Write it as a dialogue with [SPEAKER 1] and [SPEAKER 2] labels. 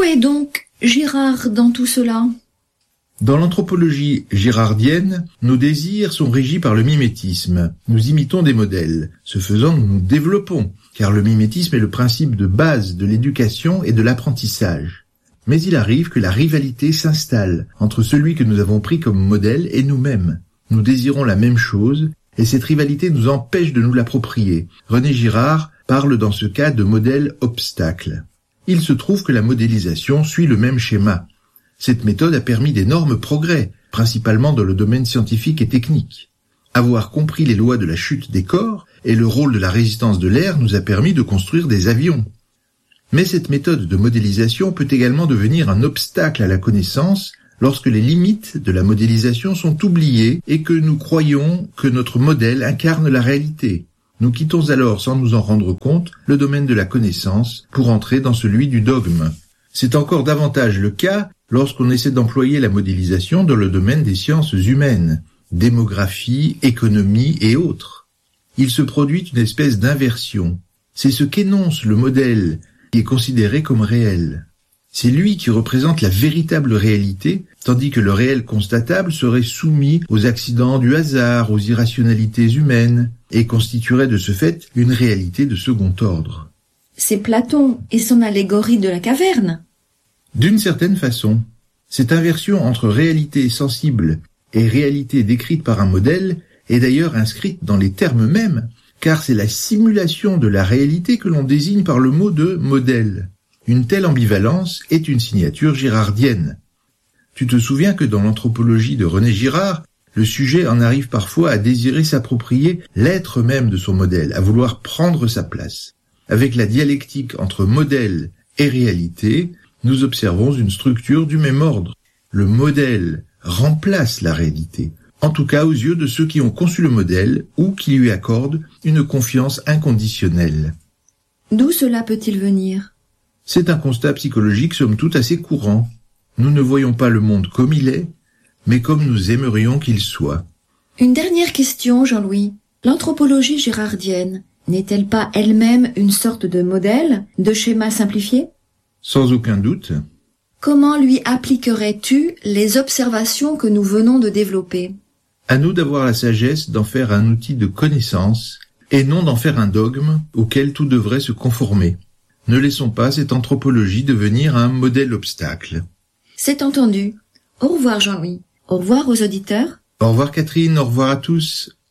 [SPEAKER 1] est donc Girard dans tout cela ?
[SPEAKER 2] Dans l'anthropologie girardienne, nos désirs sont régis par le mimétisme. Nous imitons des modèles. Ce faisant, nous nous développons, car le mimétisme est le principe de base de l'éducation et de l'apprentissage. Mais il arrive que la rivalité s'installe entre celui que nous avons pris comme modèle et nous-mêmes. Nous désirons la même chose, et cette rivalité nous empêche de nous l'approprier. René Girard parle dans ce cas de modèle obstacle. Il se trouve que la modélisation suit le même schéma. Cette méthode a permis d'énormes progrès, principalement dans le domaine scientifique et technique. Avoir compris les lois de la chute des corps et le rôle de la résistance de l'air nous a permis de construire des avions. Mais cette méthode de modélisation peut également devenir un obstacle à la connaissance lorsque les limites de la modélisation sont oubliées et que nous croyons que notre modèle incarne la réalité. Nous quittons alors, sans nous en rendre compte, le domaine de la connaissance pour entrer dans celui du dogme. C'est encore davantage le cas lorsqu'on essaie d'employer la modélisation dans le domaine des sciences humaines, démographie, économie et autres. Il se produit une espèce d'inversion. C'est ce qu'énonce le modèle qui est considéré comme réel. C'est lui qui représente la véritable réalité, tandis que le réel constatable serait soumis aux accidents du hasard, aux irrationalités humaines, et constituerait de ce fait une réalité de second ordre.
[SPEAKER 1] C'est Platon et son allégorie de la caverne.
[SPEAKER 2] D'une certaine façon, cette inversion entre réalité sensible et réalité décrite par un modèle est d'ailleurs inscrite dans les termes mêmes, car c'est la simulation de la réalité que l'on désigne par le mot de modèle. Une telle ambivalence est une signature girardienne. Tu te souviens que dans l'anthropologie de René Girard, le sujet en arrive parfois à désirer s'approprier l'être même de son modèle, à vouloir prendre sa place. Avec la dialectique entre modèle et réalité, nous observons une structure du même ordre. Le modèle remplace la réalité, en tout cas aux yeux de ceux qui ont conçu le modèle ou qui lui accordent une confiance inconditionnelle.
[SPEAKER 1] D'où cela peut-il venir ?
[SPEAKER 2] C'est un constat psychologique somme toute assez courant. Nous ne voyons pas le monde comme il est, mais comme nous aimerions qu'il soit.
[SPEAKER 1] Une dernière question, Jean-Louis. L'anthropologie girardienne n'est-elle pas elle-même une sorte de modèle, de schéma simplifié ?
[SPEAKER 2] Sans aucun doute.
[SPEAKER 1] Comment lui appliquerais-tu les observations que nous venons de développer ?
[SPEAKER 2] À nous d'avoir la sagesse d'en faire un outil de connaissance et non d'en faire un dogme auquel tout devrait se conformer. Ne laissons pas cette anthropologie devenir un modèle obstacle.
[SPEAKER 1] C'est entendu. Au revoir Jean-Louis. Au revoir aux auditeurs.
[SPEAKER 2] Au revoir Catherine, au revoir à tous.